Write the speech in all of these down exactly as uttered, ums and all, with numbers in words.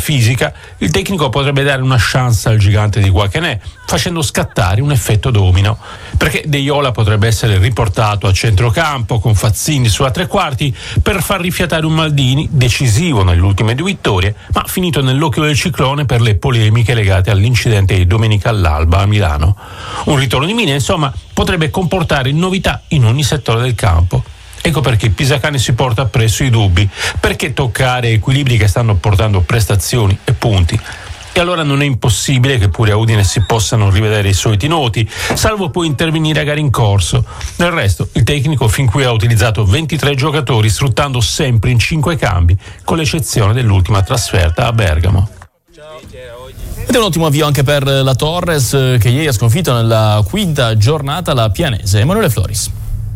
fisica, il tecnico potrebbe dare una chance al gigante di Guakenè, facendo scattare un effetto domino, perché Deiola potrebbe essere riportato a centrocampo con Fazzini sulla tre quarti per far rifiatare un Maldini decisivo nelle ultime due vittorie, ma finito nell'occhio del ciclone per le polemiche legate all'incidente di domenica all'alba a Milano. Un ritorno di Mina, insomma, potrebbe comportare novità in ogni settore del campo. Ecco perché Pisacane si porta appresso i dubbi, perché toccare equilibri che stanno portando prestazioni e punti. E allora non è impossibile che pure a Udine si possano rivedere i soliti noti, salvo poi intervenire a gare in corso. Del resto, il tecnico fin qui ha utilizzato ventitré giocatori, sfruttando sempre in cinque cambi, con l'eccezione dell'ultima trasferta a Bergamo. Ed è un ottimo avvio anche per la Torres, che ieri ha sconfitto nella quinta giornata la Pianese. Emanuele Floris.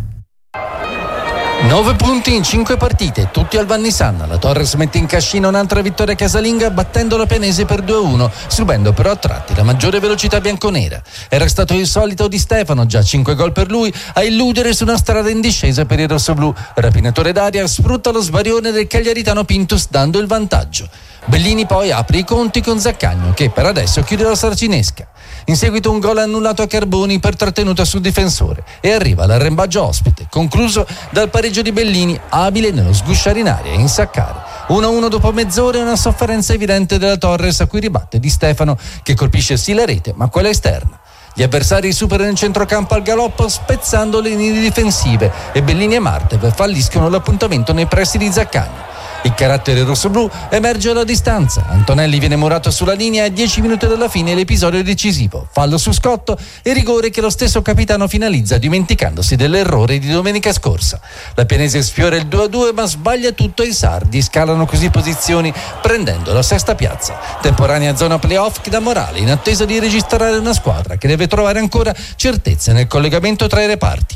nove punti in cinque partite, tutti al Vannisanna. La Torres mette in cascina un'altra vittoria casalinga battendo la Pianese per due a uno, subendo però a tratti la maggiore velocità bianconera. Era stato il solito Di Stefano, già cinque gol per lui, a illudere su una strada in discesa per il rossoblù. Rapinatore d'aria sfrutta lo sbarione del cagliaritano Pintus dando il vantaggio. Bellini poi apre i conti con Zaccagno, che per adesso chiude la sarcinesca. In seguito un gol annullato a Carboni per trattenuta sul difensore e arriva l'arrembaggio ospite, concluso dal pareggio di Bellini, abile nello sgusciare in aria e insaccare. uno a uno dopo mezz'ora e una sofferenza evidente della Torres, a cui ribatte Di Stefano, che colpisce sì la rete ma quella esterna. Gli avversari superano il centrocampo al galoppo spezzando le linee difensive e Bellini e Martev falliscono l'appuntamento nei pressi di Zaccagno. Il carattere rossoblù emerge alla distanza. Antonelli viene murato sulla linea e a dieci minuti dalla fine l'episodio decisivo. Fallo su Scotto e rigore che lo stesso capitano finalizza dimenticandosi dell'errore di domenica scorsa. La Pianese sfiora il due a due ma sbaglia tutto e i sardi scalano così posizioni prendendo la sesta piazza. Temporanea zona playoff che dà morale in attesa di registrare una squadra che deve trovare ancora certezza nel collegamento tra i reparti.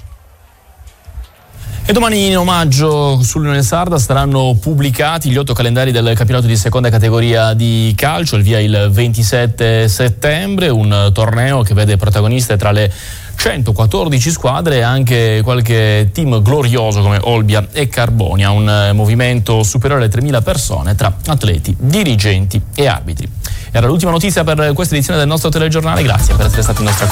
E domani in omaggio sull'Unione Sarda saranno pubblicati gli otto calendari del campionato di seconda categoria di calcio, il via il ventisette settembre, un torneo che vede protagoniste tra le centoquattordici squadre e anche qualche team glorioso come Olbia e Carbonia, un movimento superiore alle tremila persone tra atleti, dirigenti e arbitri. Era l'ultima notizia per questa edizione del nostro telegiornale, grazie per essere stati in nostra compagnia.